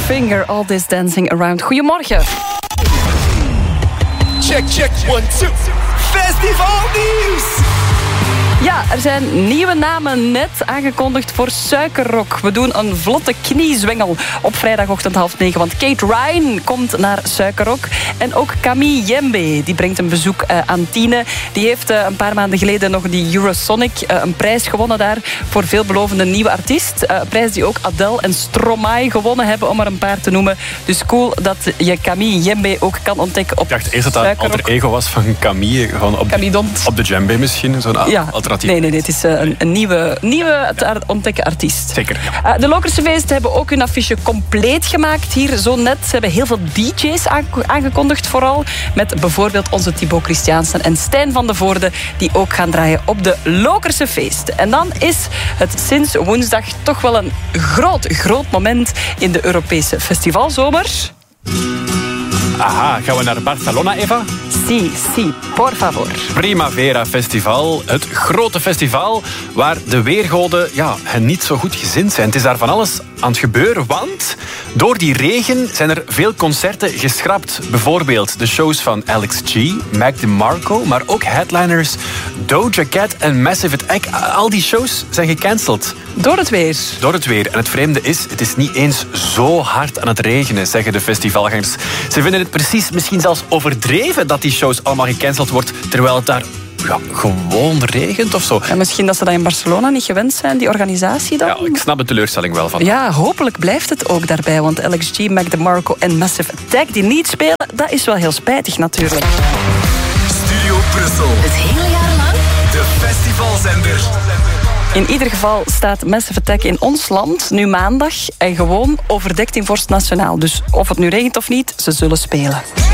Finger, All This Dancing Around. Goedemorgen. Check, 1, 2. Festivalnieuws! Ja, er zijn nieuwe namen net aangekondigd voor Suikerrok. We doen een vlotte kniezwengel op vrijdagochtend 8:30. Want Kate Ryan komt naar Suikerrok. En ook Camille Jembe, die brengt een bezoek aan Tiene. Die heeft een paar maanden geleden nog die Eurosonic, een prijs gewonnen daar voor veelbelovende nieuwe artiest. Een prijs die ook Adele en Stromae gewonnen hebben, om er een paar te noemen. Dus cool dat je Camille Jembe ook kan ontdekken op Suikerrok. Ik dacht eerst dat dat een alter ego was van Camille. Gewoon op de djembe misschien, zo'n alternatief. Nee, het is een nieuwe te ontdekken artiest. Zeker. De Lokerse Feesten hebben ook hun affiche compleet gemaakt hier zo net. Ze hebben heel veel DJ's aangekondigd vooral. Met bijvoorbeeld onze Thibaut Christiaansen en Stijn van de Voorde, die ook gaan draaien op de Lokerse Feesten. En dan is het sinds woensdag toch wel een groot moment in de Europese festivalzomer. Aha, gaan we naar Barcelona, Eva? Sí, por favor. Primavera Festival, het grote festival waar de weergoden hen niet zo goed gezind zijn. Het is daar van alles aan het gebeuren, want door die regen zijn er veel concerten geschrapt. Bijvoorbeeld de shows van Alex G, Mac DeMarco, maar ook headliners Doja Cat en Massive Attack. Al die shows zijn gecanceld. Door het weer. Door het weer. En het vreemde is, het is niet eens zo hard aan het regenen, zeggen de festivalgangers. Ze vinden het precies misschien zelfs overdreven dat die shows allemaal gecanceld wordt, terwijl het daar gewoon regent of zo. Ja, misschien dat ze dat in Barcelona niet gewend zijn, die organisatie dan? Ja, ik snap de teleurstelling wel van. Ja, hopelijk blijft het ook daarbij, want Alex G, Mac DeMarco en Massive Attack die niet spelen, dat is wel heel spijtig natuurlijk. Studio Brussel. Het hele jaar lang. De festivalzender. In ieder geval staat Massive Attack in ons land nu maandag en gewoon overdekt in Vorst Nationaal. Dus of het nu regent of niet, ze zullen spelen.